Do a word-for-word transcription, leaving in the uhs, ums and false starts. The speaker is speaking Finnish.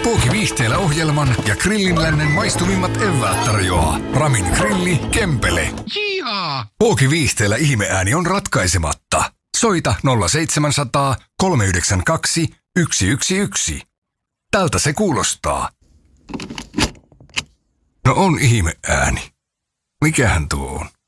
Pooki-viihteellä ohjelman ja Grillinlännen maistuvimmat eväät tarjoaa Ramin grilli Kempele. Jihaa! Pooki-viihteellä ihmeääni on ratkaisematta. Soita nolla seitsemänsataa kolme yhdeksän kaksi yksi yksi yksi. Tältä se kuulostaa. No on ihmeääni. Mikähän tuo on?